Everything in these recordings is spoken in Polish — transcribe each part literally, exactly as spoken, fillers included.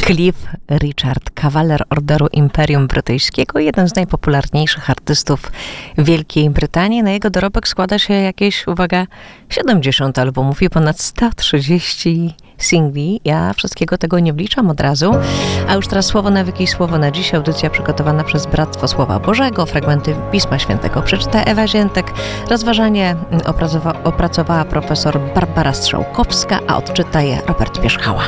Cliff Richard, kawaler Orderu Imperium Brytyjskiego, jeden z najpopularniejszych artystów Wielkiej Brytanii. Na jego dorobek składa się jakieś, uwaga, siedemdziesiąt albumów i ponad sto trzydzieści singli. Ja wszystkiego tego nie wliczam od razu. A już teraz słowo nawyki, słowo na dziś. Audycja przygotowana przez Bractwo Słowa Bożego. Fragmenty Pisma Świętego przeczyta Ewa Ziętek. Rozważanie opracowa- opracowała profesor Barbara Strzałkowska, a odczyta je Robert Pierzchała.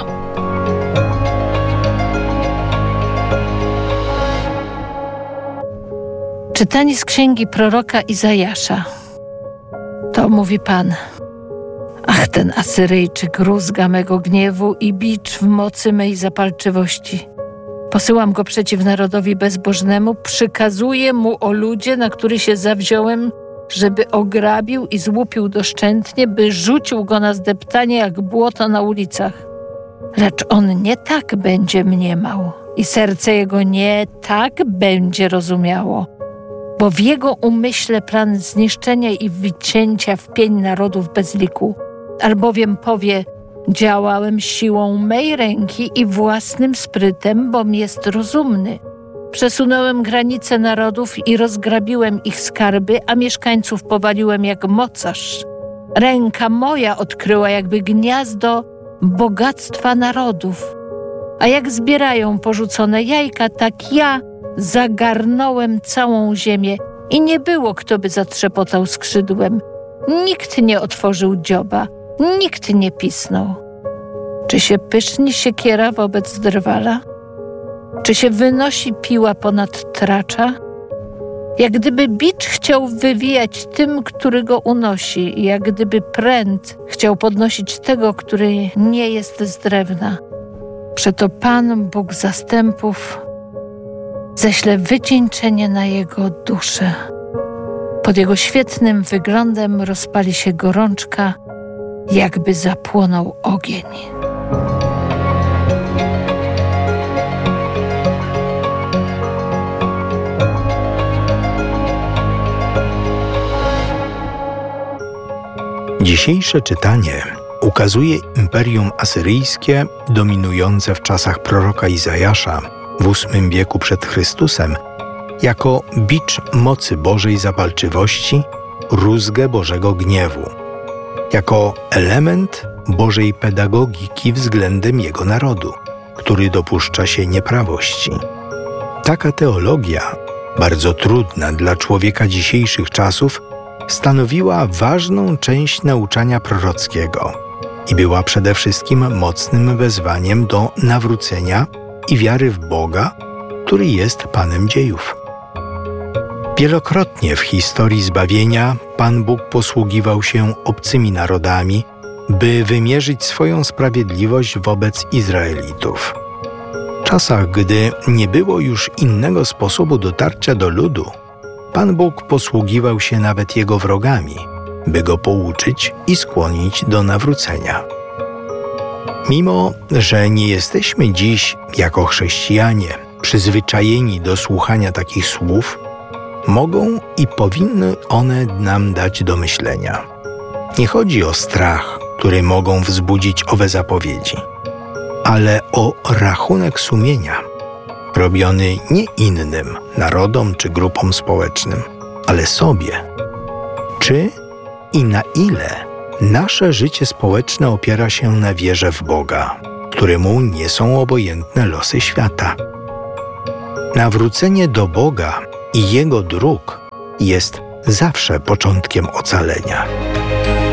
Czytanie z księgi proroka Izajasza. To mówi Pan. Ach, ten Asyryjczyk, rózga mego gniewu i bicz w mocy mej zapalczywości. Posyłam go przeciw narodowi bezbożnemu, przykazuję mu o ludzie, na który się zawziąłem, żeby ograbił i złupił doszczętnie, by rzucił go na zdeptanie jak błoto na ulicach. Lecz on nie tak będzie mniemał i serce jego nie tak będzie rozumiało. Bo w jego umyśle plan zniszczenia i wycięcia w pień narodów bez liku, albowiem powie, działałem siłą mej ręki i własnym sprytem, bom jest rozumny. Przesunąłem granice narodów i rozgrabiłem ich skarby, a mieszkańców powaliłem jak mocarz. Ręka moja odkryła jakby gniazdo bogactwa narodów. A jak zbierają porzucone jajka, tak ja zagarnąłem całą ziemię i nie było, kto by zatrzepotał skrzydłem. Nikt nie otworzył dzioba, nikt nie pisnął. Czy się pyszni siekiera wobec drwala? Czy się wynosi piła ponad tracza? Jak gdyby bicz chciał wywijać tym, który go unosi, jak gdyby pręt chciał podnosić tego, który nie jest z drewna. Przeto Pan, Bóg zastępów, ześle wycieńczenie na jego duszę. Pod jego świetnym wyglądem rozpali się gorączka, jakby zapłonął ogień. Dzisiejsze czytanie ukazuje Imperium Asyryjskie dominujące w czasach proroka Izajasza w ósmym wieku przed Chrystusem jako bicz mocy Bożej zapalczywości, rózgę Bożego gniewu, jako element Bożej pedagogiki względem jego narodu, który dopuszcza się nieprawości. Taka teologia, bardzo trudna dla człowieka dzisiejszych czasów, stanowiła ważną część nauczania prorockiego i była przede wszystkim mocnym wezwaniem do nawrócenia i wiary w Boga, który jest Panem dziejów. Wielokrotnie w historii zbawienia Pan Bóg posługiwał się obcymi narodami, by wymierzyć swoją sprawiedliwość wobec Izraelitów. W czasach, gdy nie było już innego sposobu dotarcia do ludu, Pan Bóg posługiwał się nawet jego wrogami, by go pouczyć i skłonić do nawrócenia. Mimo że nie jesteśmy dziś, jako chrześcijanie, przyzwyczajeni do słuchania takich słów, mogą i powinny one nam dać do myślenia. Nie chodzi o strach, który mogą wzbudzić owe zapowiedzi, ale o rachunek sumienia, robiony nie innym narodom czy grupom społecznym, ale sobie. Czy i na ile nasze życie społeczne opiera się na wierze w Boga, któremu nie są obojętne losy świata? Nawrócenie do Boga i Jego dróg jest zawsze początkiem ocalenia.